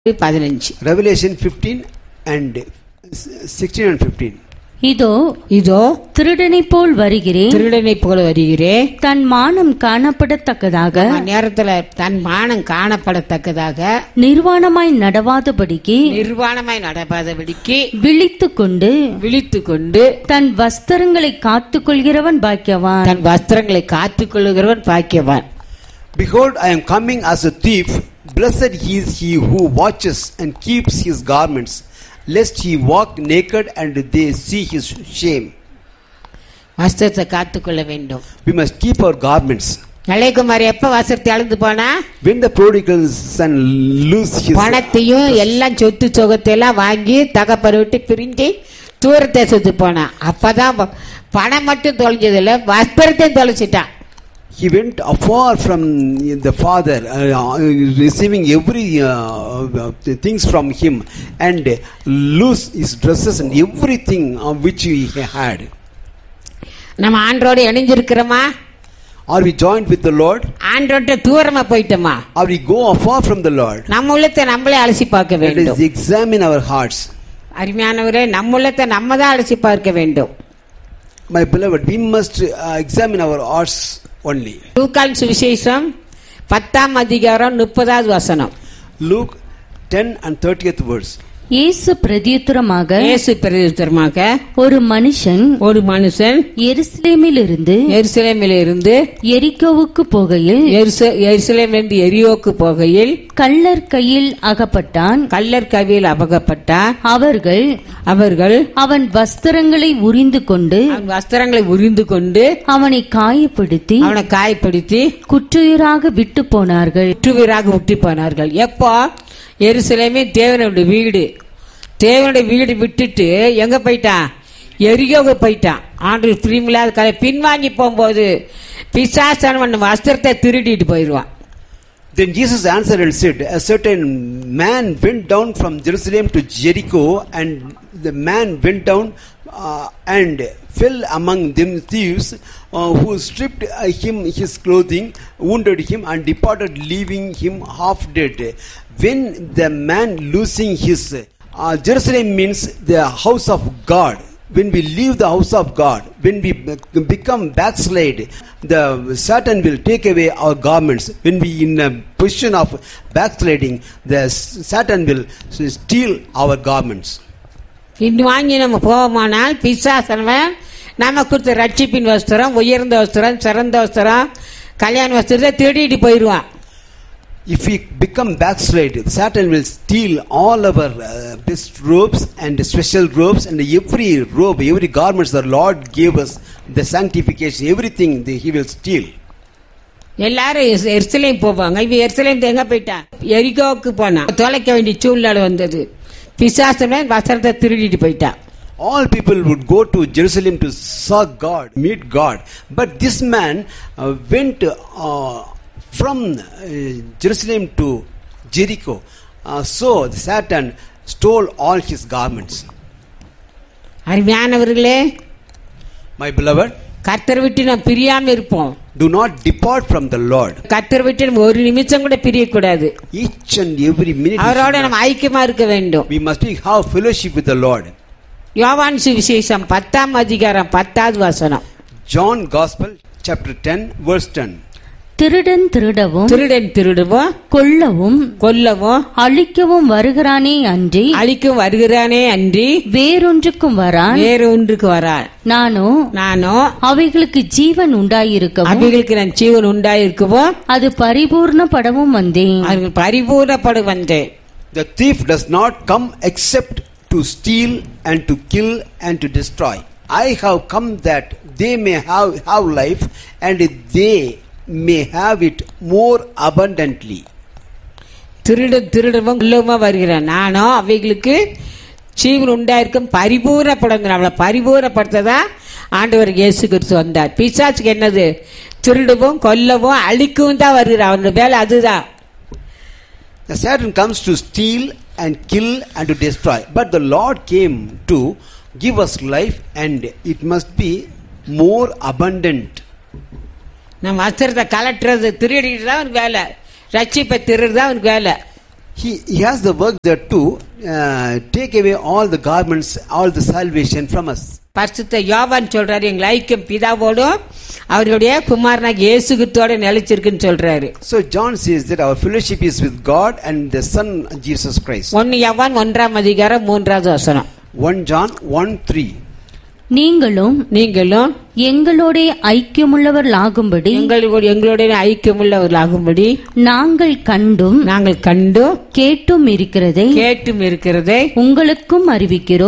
15. Revelation 15 and 16 and 15. இதோ திருடனைப் போல் வருகிறேன். தன் மானம் காணப்படத்தக்கதாக நேரத்துல தன் மானம் காணப்படத்தக்கதாக நிர்வாணமாய் நடவாதபடிக்கு விழித்துக்கொண்டு தன் வஸ்திரங்களை காத்துக்கொள்கிறவன் பாக்கியவான். Behold, I am coming as a thief. Blessed is he who watches and keeps his garments, lest he walk naked and they see his shame. வஸ்திரத்தை காத்துக்கொள்ள வேண்டும். We must keep our garments. நலைக்குமார் எப்ப வஸ்திரத்தை அழுந்து போனா, when the prodigal son lose his பணத்தையும் எல்லாம் சொத்து சொகத்தை எல்லாம் வாங்கி தகப்பனை விட்டு பிரிஞ்சு தூரத்தை சுத்து போனா, அப்பதான் பணம் மட்டும் தொலைஞ்சதில்ல, வஸ்திரத்தையும் தொலைச்சிட்டான். He went afar from the father, receiving every things from him, and lose his dresses and everything which he had. நம்ம ஆண்டவரோடு இணைஞ்சிருக்கிறோமா? Are we joined with the Lord? ஆண்டவரோட தூரமா போயிட்டோமா? Are we go afar from the Lord? நம்ம உள்ளத்தை நம்மளே அலசி பார்க்க வேண்டும். Let us examine our hearts. அருமையானவரே, நம்ம உள்ளத்தை நம்ம தான் அலசி பார்க்க வேண்டும். My beloved, we must examine our hearts only. லூக்கான் சுவிசேஷம் 10ஆம் அதிகாரம் 30வது வசனம். Luke 10 and 30th verse. இயேசு பிரதியுத்தரமாக ஒரு மனுஷன் எருசலேமிலிருந்து எரிகோவுக்கு போகையில் கள்ளர் கையில் அகப்பட்டான். அவர்கள் அவன் வஸ்திரங்களை உரிந்து கொண்டு அவனை காயப்படுத்தி குற்றுயிராக விட்டு போனார்கள். எப்போ எருசலேமே தேவனுடைய வீடு விட்டுட்டு எங்க போயிட்டான்? எரிகோவுக்கு போயிட்டான். ஆண்டு பிரிமில்லாத கலை பின்வாங்கி போகும்போது பிசாசானவன் வஸ்திரத்தை திருடிட்டு போயிடுவான். Then Jesus answered and said, a certain man went down from Jerusalem to Jericho, and the man went down and fell among them thieves, who stripped him his clothing, wounded him, and departed, leaving him half dead. When the man losing his Jerusalem means the house of God. When we leave the house of God, when we become backslide, the Satan will take away our garments. When we in a position of backsliding, the Satan will steal our garments. வாங்கி நம்ம போவோமானால் பிசாசனவன் நம்ம கொடுத்த ரட்சிப்பின் வஸ்திரம், உயர்ந்த வஸ்திரம், சிறந்த வஸ்திரம், கல்யாண வஸ்திரத்தை திருடிட்டு போயிடுவான். If we become backslide, Satan will steal all our best robes and special robes and every robe, every garments the Lord gave us, the sanctification, everything he will steal. எல்லாரும் எருசலேம் போவாங்க. இவ எருசலேம் எங்க போயிட்டான்? எரிகோவுக்கு போனா. தொலைக்க வேண்டிய சூழ்நிலை வந்தது. பிசாசனவன் வஸ்திரத்தை திருடிட்டு போயிட்டான். All people would go to Jerusalem to serve God, meet God, but this man went from Jerusalem to Jericho. So Satan stole all his garments. அருமையானவர்களே, my beloved, கர்த்தரை விட்டு நாம் பிரியாம இருப்போம். do not depart from the Lord. கர்த்தரை விட்டு நம்ம ஒரு நிமிஷம் கூட பிரிய கூடாது. Each and every minute அவரோட நம்ம ஐக்கியமா இருக்க வேண்டும். we must have fellowship with the Lord. யோவான் சுவிசேஷம் 10ஆம் அதிகாரம் 10வது வசனம். John Gospel chapter 10 verse 10. திருடன் திருடவும் கொல்லவும் அழிக்கவும் வருகிறானே அன்றி வேறொன்றுக்கும் வரான். நானோ அவைகளுக்கு ஜீவன் உண்டாயிருக்கவும் அது பரிபூர்ணப்படவும் வந்தேன். The thief does not come except to steal and to kill and to destroy. I have come that they may have life, and they may have it more abundantly. திருடவும் கொல்லவுமா வருகிறான். நானோ அவைகளுக்கு ஜீவன் உண்டாயிருக்கும் பரிபூர்ணப்படும். நம்மளை பரிபூர்ணப்படுத்ததா ஆண்டவர் இயேசு கிறிஸ்து வந்தார். பிசாசுக்கு என்னது? திருடவும் கொல்லவும் அழிக்கவும் தான் வருகிறான். அவனுடைய வேலை அதுதான். The Satan comes to steal and kill and to destroy, but the Lord came to give us life, and it must be more abundant. நம்ம வஸ்திரத்தை கலட்டுறது திருடிட்டு தான் அவனுக்கு வேலை. ரட்சிப்பை திருடுறது தான் அவனுக்கு வேலை. He has the work there to take away all the garments, all the salvation from us. பரிசுத்த யோவான் சொல்றாரு, எங்கள் ஐக்கியம் பிதாவோடும் அவருடைய குமாரனாகிய இயேசு கிறிஸ்துவோட நிலைச்சிருக்குன்னு சொல்றாரு. So John says that our fellowship is with God and the Son Jesus Christ. 1 யோவான் 1:3 1 John 1:3. நீங்களும் எங்களோட ஐக்கியமுள்ளவர்களாகும்படி எங்களோட ஐக்கியமுள்ளவர்களாகும்படி நாங்கள் கண்டும் கேட்டும் இருக்கிறதை உங்களுக்கும் அறிவிக்கிறோம்.